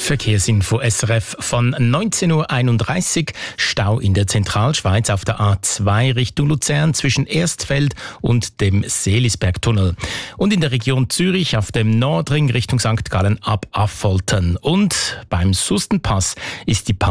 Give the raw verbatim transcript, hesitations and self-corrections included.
Verkehrsinfo S R F von neunzehn Uhr einunddreißig. Stau in der Zentralschweiz auf der A zwei Richtung Luzern zwischen Erstfeld und dem Seelisbergtunnel. Und in der Region Zürich auf dem Nordring Richtung Sankt Gallen ab Affoltern. Und beim Sustenpass ist die